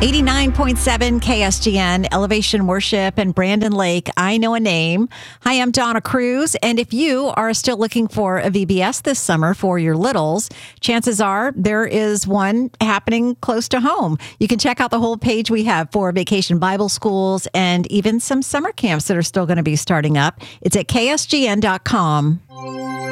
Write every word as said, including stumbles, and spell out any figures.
eighty-nine point seven K S G N, Elevation Worship, and Brandon Lake, I Know a Name. Hi, I'm Donna Cruz, and if you are still looking for a V B S this summer for your littles, chances are there is one happening close to home. You can check out the whole page we have for Vacation Bible Schools and even some summer camps that are still going to be starting up. It's at K S G N dot com.